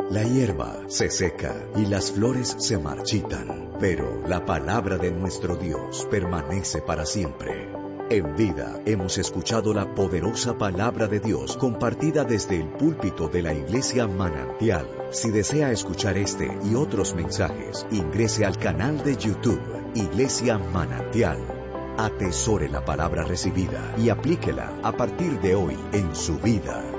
La hierba se seca y las flores se marchitan, pero la palabra de nuestro Dios permanece para siempre. En vida hemos escuchado la poderosa palabra de Dios compartida desde el púlpito de la Iglesia Manantial. Si desea escuchar este y otros mensajes, ingrese al canal de YouTube Iglesia Manantial. Atesore la palabra recibida y aplíquela a partir de hoy en su vida.